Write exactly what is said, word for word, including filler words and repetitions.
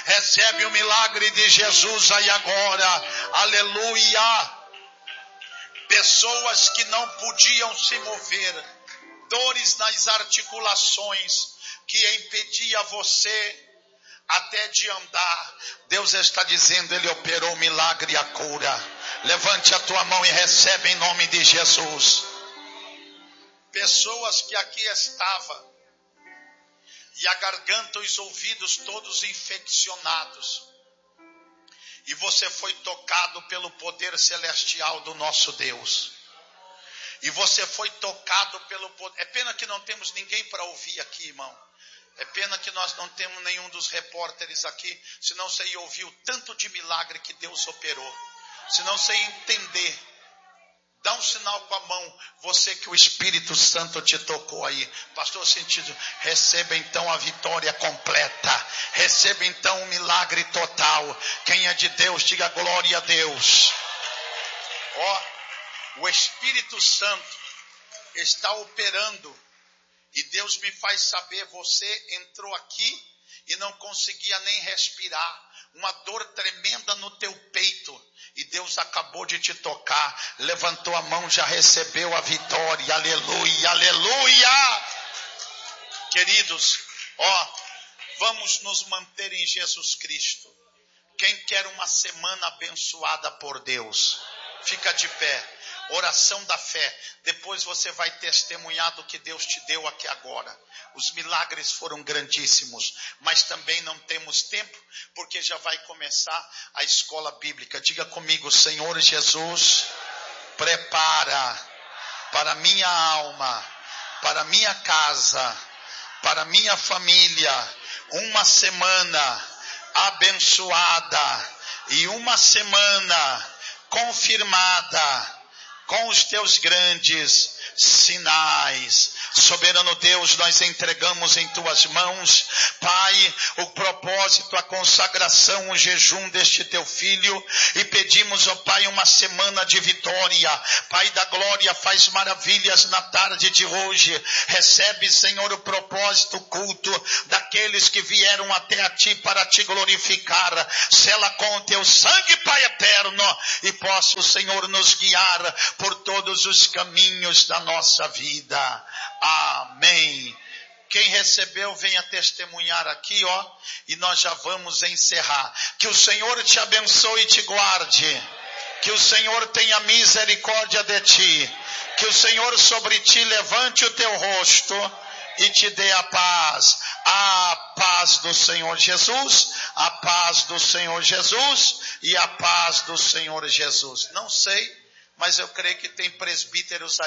Recebe o milagre de Jesus aí agora. Aleluia. Pessoas que não podiam se mover, dores nas articulações que impedia você até de andar. Deus está dizendo, Ele operou o milagre e a cura. Levante a tua mão e recebe em nome de Jesus. Pessoas que aqui estavam e a garganta, os ouvidos todos infeccionados, e você foi tocado pelo poder celestial do nosso Deus. E você foi tocado pelo poder. É pena que não temos ninguém para ouvir aqui, irmão. É pena que nós não temos nenhum dos repórteres aqui, senão você ia ouvir o tanto de milagre que Deus operou. Senão você ia entender. Dá um sinal com a mão, você que o Espírito Santo te tocou aí. Pastor Sentido, receba então a vitória completa. Receba então o milagre total. Quem é de Deus, diga glória a Deus. Ó, o Espírito Santo está operando. E Deus me faz saber, você entrou aqui e não conseguia nem respirar. Uma dor tremenda no teu peito. E Deus acabou de te tocar. Levantou a mão, já recebeu a vitória. Aleluia, aleluia. Queridos, ó, vamos nos manter em Jesus Cristo. Quem quer uma semana abençoada por Deus, fica de pé. Oração da fé. Depois você vai testemunhar do que Deus te deu aqui agora. Os milagres foram grandíssimos, mas também não temos tempo, porque já vai começar a escola bíblica. Diga comigo, Senhor Jesus, prepara para minha alma, para minha casa, para minha família, uma semana abençoada e uma semana confirmada com os teus grandes sinais. Soberano Deus, nós entregamos em tuas mãos, Pai, o propósito, a consagração, o jejum deste teu filho, e pedimos, ó Pai, uma semana de vitória. Pai da glória, faz maravilhas na tarde de hoje. Recebe, Senhor, o propósito, o culto daqueles que vieram até a ti para te glorificar. Sela com o teu sangue, Pai eterno, e possa o Senhor nos guiar por todos os caminhos da nossa vida. Amém. Quem recebeu, venha testemunhar aqui, ó, e nós já vamos encerrar. Que o Senhor te abençoe e te guarde. Que o Senhor tenha misericórdia de ti. Que o Senhor sobre ti levante o teu rosto e te dê a paz. A paz do Senhor Jesus, a paz do Senhor Jesus e a paz do Senhor Jesus. Não sei, mas eu creio que tem presbíteros